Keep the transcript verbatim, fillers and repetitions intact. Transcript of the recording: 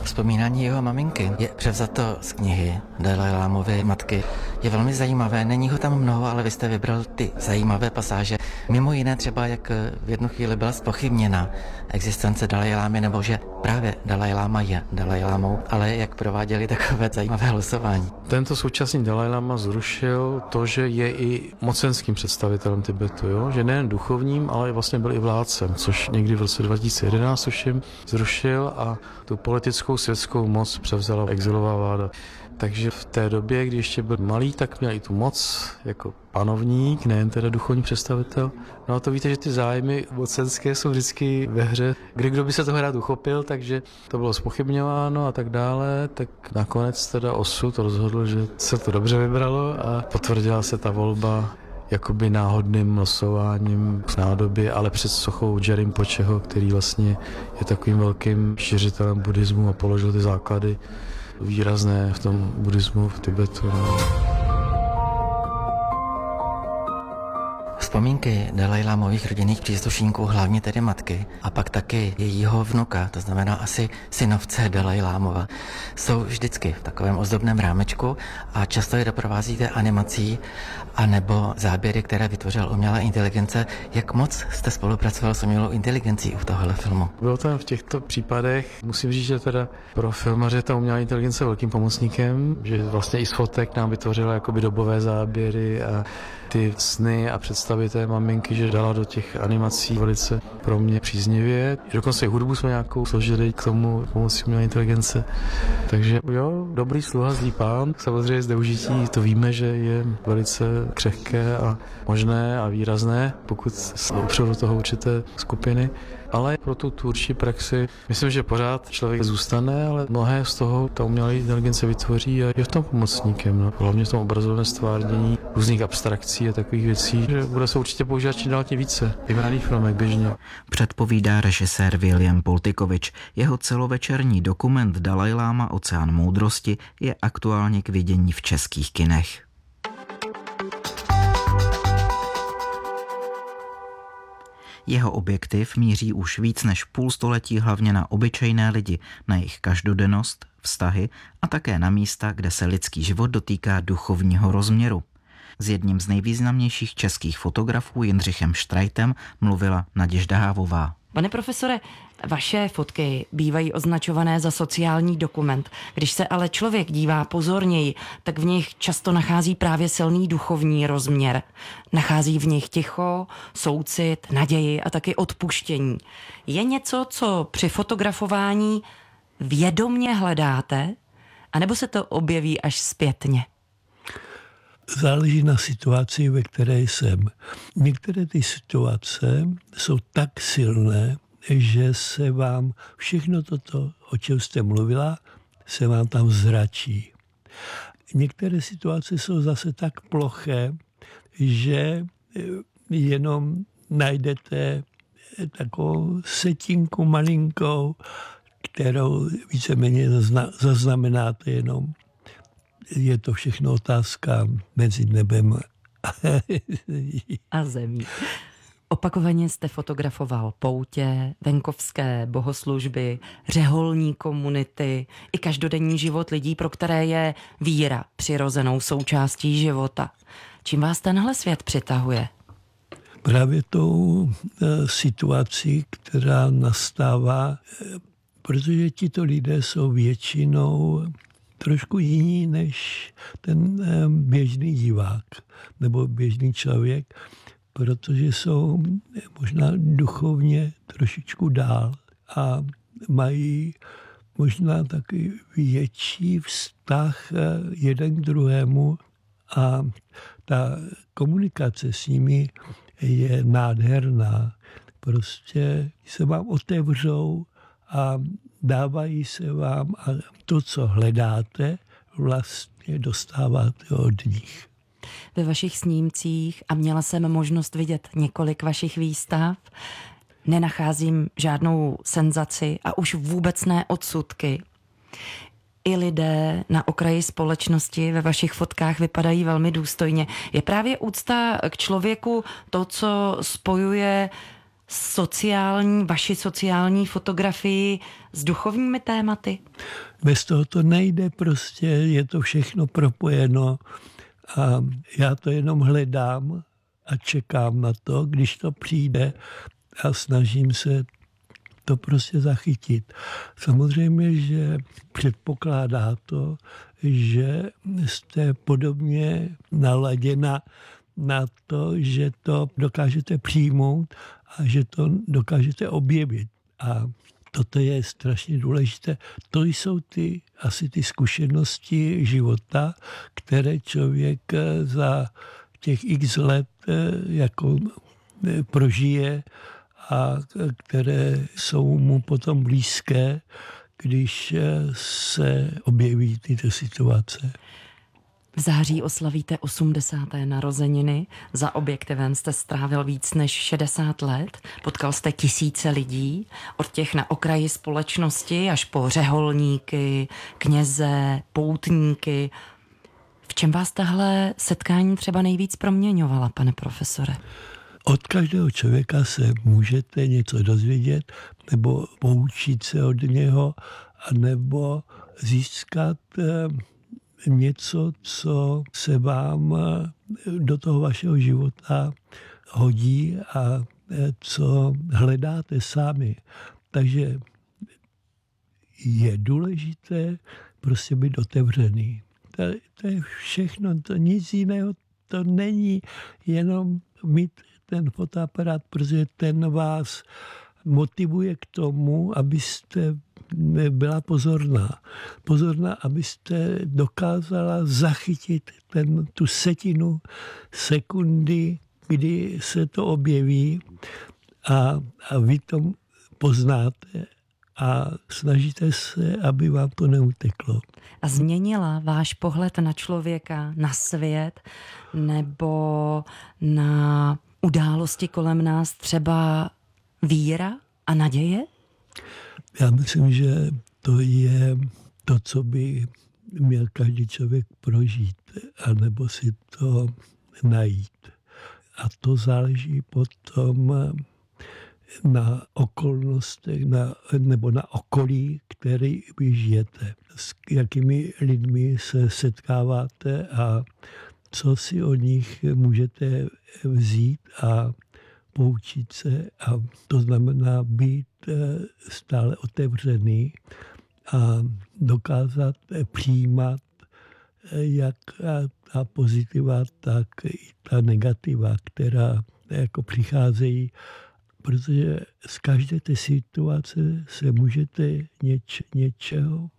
Vzpomínání jeho maminky je převzato z knihy Dalajlámovy matky. Je velmi zajímavé, není ho tam mnoho, ale vy jste vybral ty zajímavé pasáže. Mimo jiné třeba, jak v jednu chvíli byla zpochybněna existence Dalajlámy, nebo že právě Dalajláma je Dalajlámou, ale jak prováděli takové zajímavé losování. Tento současný Dalajláma zrušil to, že je i mocenským představitelem Tibetu, jo? Že nejen duchovním, ale vlastně byl i vládcem, což někdy v roce dva tisíce jedenáct tuším zrušil a tu politickou světskou moc převzala exilová vláda. Takže v té době, kdy ještě byl malý, tak měl i tu moc jako panovník, nejen teda duchovní představitel. No a to víte, že ty zájmy mocenské jsou vždycky ve hře. Kdy kdo by se toho rád uchopil, takže to bylo zpochybňováno a tak dále, tak nakonec teda osud rozhodl, že se to dobře vybralo a potvrdila se ta volba jakoby náhodným losováním v nádobě, ale před sochou Rinpocheho, který vlastně je takovým velkým šířitelem buddhismu a položil ty základy výrazné v tom buddhismu v Tibetu. No. Vzpomínky Dalajlámových rodinných příslušníků, hlavně tedy matky, a pak taky jejího vnuka, to znamená asi synovce Dalajlámova, jsou vždycky v takovém ozdobném rámečku a často je doprovázíte animací anebo záběry, které vytvořila umělá inteligence. Jak moc jste spolupracoval s umělou inteligencí u tohohle filmu? Bylo tam v těchto případech, musím říct, že teda pro filmaře ta umělá inteligence velkým pomocníkem, že vlastně i z fotek nám vytvořila jakoby dobové záběry a ty sny a představy té maminky, že dala do těch animací velice pro mě příznivě. Dokonce i hudbu jsme nějakou složili k tomu pomocí umělé inteligence. Takže jo, dobrý sluha, zlý pán. Samozřejmě zneužití, to víme, že je velice křehké a možné a výrazné, pokud se opřou do toho určité skupiny. Ale pro tu tvůrčí praxi myslím, že pořád člověk zůstane, ale mnohé z toho ta umělá inteligence vytvoří a je v tom pomocníkem. No. Hlavně v tom obrazovém stvárnění různých abstrakcí a takových věcí, že bude se určitě používat čím dál tím více. I v raných filmech běžně. Předpovídá režisér William Pultikovič. Jeho celovečerní dokument Dalajláma Oceán moudrosti je aktuálně k vidění v českých kinech. Jeho objektiv míří už víc než půl století hlavně na obyčejné lidi, na jejich každodennost, vztahy a také na místa, kde se lidský život dotýká duchovního rozměru. S jedním z nejvýznamnějších českých fotografů Jindřichem Štrajtem mluvila Naděžda Hávová. Pane profesore, vaše fotky bývají označované za sociální dokument. Když se ale člověk dívá pozorněji, tak v nich často nachází právě silný duchovní rozměr. Nachází v nich ticho, soucit, naději a taky odpuštění. Je něco, co při fotografování vědomně hledáte, anebo se to objeví až zpětně? Záleží na situaci, ve které jsem. Některé ty situace jsou tak silné, že se vám všechno toto, o čem jste mluvila, se vám tam zračí. Některé situace jsou zase tak ploché, že jenom najdete takovou setinku malinkou, kterou víceméně zaznamenáte jenom. Je to všechno otázka mezi nebem a zemí. Opakovaně jste fotografoval poutě, venkovské bohoslužby, řeholní komunity i každodenní život lidí, pro které je víra přirozenou součástí života. Čím vás tenhle svět přitahuje? Právě tou situací, která nastává, protože tito lidé jsou většinou trošku jiný než ten běžný divák nebo běžný člověk, protože jsou možná duchovně trošičku dál a mají možná taky větší vztah jeden k druhému a ta komunikace s nimi je nádherná. Prostě se vám otevřou a dávají se vám a to, co hledáte, vlastně dostáváte od nich. Ve vašich snímcích, a měla jsem možnost vidět několik vašich výstav, nenacházím žádnou senzaci a už vůbec ne odsudky. I lidé na okraji společnosti ve vašich fotkách vypadají velmi důstojně. Je právě úcta k člověku to, co spojuje sociální, vaši sociální fotografii s duchovními tématy? Bez toho to nejde prostě, je to všechno propojeno a já to jenom hledám a čekám na to, když to přijde a snažím se to prostě zachytit. Samozřejmě, že předpokládá to, že jste podobně naladěna na to, že to dokážete přijmout a že to dokážete objevit. A toto je strašně důležité. To jsou ty asi ty zkušenosti života, které člověk za těch x let jako prožije a které jsou mu potom blízké, když se objeví tyto situace. V září oslavíte osmdesáté narozeniny. Za objektivem jste strávil víc než šedesát let. Potkal jste tisíce lidí, od těch na okraji společnosti až po řeholníky, kněze, poutníky. V čem vás tahle setkání třeba nejvíc proměňovala, pane profesore? Od každého člověka se můžete něco dozvědět, nebo poučit se od něho, nebo získat něco, co se vám do toho vašeho života hodí a co hledáte sami. Takže je důležité prostě být otevřený. To, to je všechno, to nic jiného to není, jenom mít ten fotoaparát, protože ten vás motivuje k tomu, abyste byla pozorná. Pozorná, abyste dokázala zachytit ten, tu setinu sekundy, kdy se to objeví a, a vy to poznáte a snažíte se, aby vám to neuteklo. A změnila váš pohled na člověka, na svět nebo na události kolem nás třeba víra a naděje? Já myslím, že to je to, co by měl každý člověk prožít, anebo si to najít. A to záleží potom na okolnostech, na, nebo na okolí, který vy žijete. S jakými lidmi se setkáváte a co si od nich můžete vzít a poučit se. A to znamená být stále otevřený a dokázat přijímat jak ta pozitiva, tak i ta negativa, která jako přicházejí, protože z každé té situace se můžete něč, něčeho